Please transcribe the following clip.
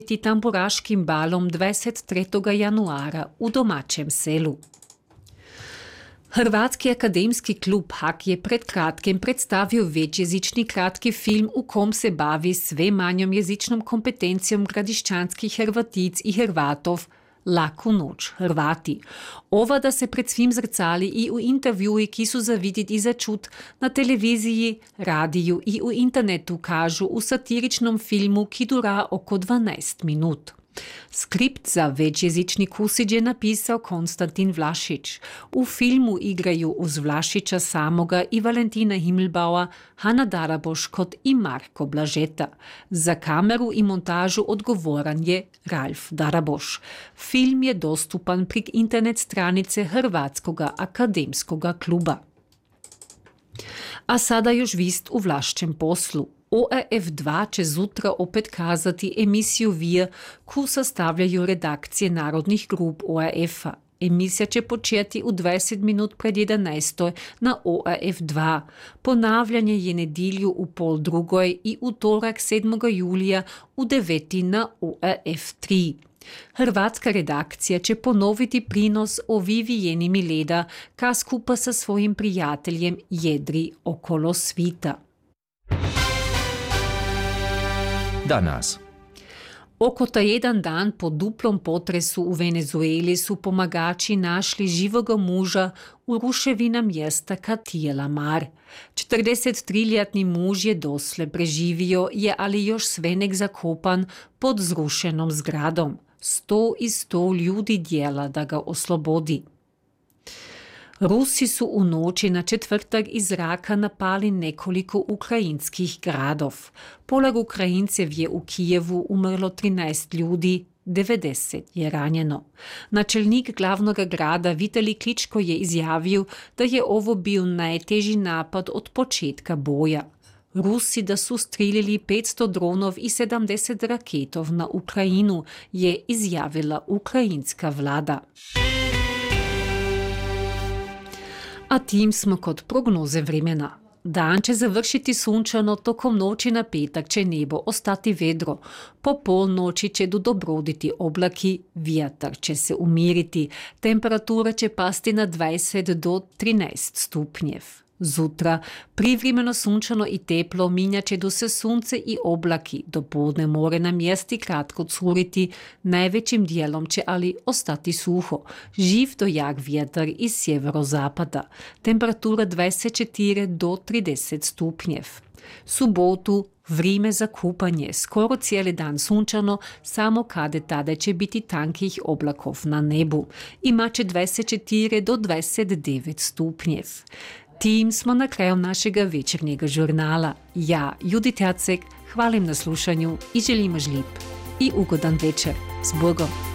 tamburaškim balom 23. januara u domaćem selu. Hrvatski akademski klub HAK je pred kratkim predstavio večjezični kratki film u kom se bavi sve manjom jezičnom kompetencijom gradišćanskih Hrvatic i Hrvatov Laku noć, Hrvati. Ova da se pred svim zrcali i u intervjuji, ki su za vidjeti i za čut na televiziji, radiju i u internetu kažu u satiričnom filmu ki dura oko 12 minut. Skript za većjezični kusić je napisao Konstantin Vlašić. U filmu igraju uz Vlašića samoga i Valentina Himmelbaua, Hana Daraboškot i Marko Blažeta. Za kameru i montažu odgovoran je Ralf Daraboš. Film je dostupan prek internet stranice Hrvatskog akademskog kluba. A sada još vist u vlašćem poslu. ORF2 će zutra opet kazati emisiju VIR, koju sastavljaju redakcije narodnih grup ORF-a. Emisija će početi u 20 minut pred 11. na ORF2. Ponavljanje je nedjelju u 12:30 i utorak 7. julija u 9. na ORF3. Hrvatska redakcija će ponoviti prinos o Vivijeni Mileda, ka skupa sa svojim prijateljem jedri okolo svita. Danas. Oko ta jedan dan po duplom potresu u Venezueli su pomagači našli živoga muža u ruševina mjesta Katija Mar. 43-ljetni muž je dosle preživio, je ali još svenek zakopan pod zrušenom zgradom. 100 ljudi dijela da ga oslobodi. Rusi su u noći na četvrtak iz zraka napali nekoliko ukrajinskih gradov. Poleg Ukrajincev je u Kijevu umrlo 13 ljudi, 90 je ranjeno. Načelnik glavnog grada Vitalij Kličko je izjavio da je ovo bio najteži napad od početka boja. Rusi da su striljili 500 dronov i 70 raketov na Ukrajinu, je izjavila ukrajinska vlada. A tim smo kod prognoze vremena. Dan će završiti sunčano, tokom noći na petak će nebo ostati vedro. Po polnoći će dobroditi oblaki, vjetar će se umiriti, temperatura će pasti na 20 do 13 stupnjev. Zutra privremeno sunčano i teplo, minjat će do se sunce i oblaki. Do podne more na mjesti kratko curiti, najvećim dijelom će ali ostati suho. Živ do jak vjetar iz sjeverozapada. Temperatura 24 do 30 stupnjev. Subotu vrime za kupanje, skoro cijeli dan sunčano, samo kade tada će biti tankih oblakov na nebu. Imat će 24 do 29 stupnjev. Tim smo na kraju našega večernjega žurnala. Ja, Judit Jacek, hvalim na slušanju i želim lijep i ugodan večer. S Bogom!